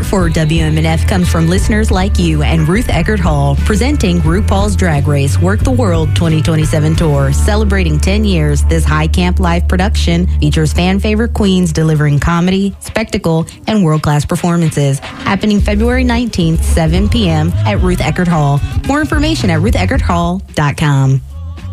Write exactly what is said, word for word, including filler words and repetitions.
for W M N F comes from listeners like you and Ruth Eckert Hall, presenting RuPaul's Drag Race Work the World twenty twenty-seven Tour. Celebrating ten years, this high camp live production features fan favorite queens delivering comedy, spectacle, and world-class performances. Happening February nineteenth, seven p.m. at Ruth Eckert Hall. More information at ruth eckert hall dot com.